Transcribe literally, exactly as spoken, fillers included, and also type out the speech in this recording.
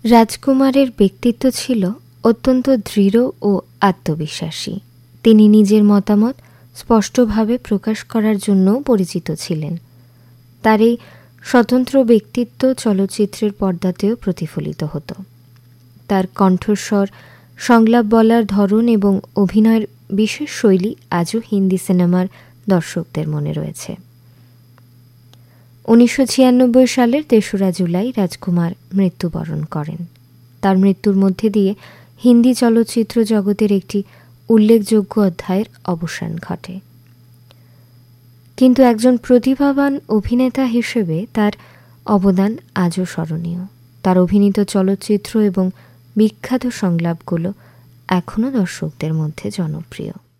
রাজকুমারের ব্যক্তিত্ব ছিল অত্যন্ত দৃঢ় ও আত্মবিশ্বাসী। তিনি নিজের মতামত স্পষ্টভাবে প্রকাশ করার জন্য পরিচিত ছিলেন। তার এই স্বতন্ত্র ব্যক্তিত্ব চলচ্চিত্রের পর্দাতেও প্রতিফলিত হতো। তার কণ্ঠস্বর, সংলাপ বলার ধরন এবং অভিনয়ের বিশেষ শৈলী আজও হিন্দি সিনেমার দর্শকদের মনে রয়েছে। উনিশশো ছিয়ানব্বই সালের তেসরা জুলাই রাজকুমার মৃত্যুবরণ করেন। তার মৃত্যুর মধ্যে দিয়ে হিন্দি চলচ্চিত্র জগতের একটি উল্লেখযোগ্য অধ্যায়ের অবসান ঘটে। কিন্তু একজন প্রতিভাবান অভিনেতা হিসেবে তার অবদান আজও স্মরণীয়। তার অভিনীত চলচ্চিত্র এবং বিখ্যাত সংলাপগুলো এখনও দর্শকদের মধ্যে জনপ্রিয়।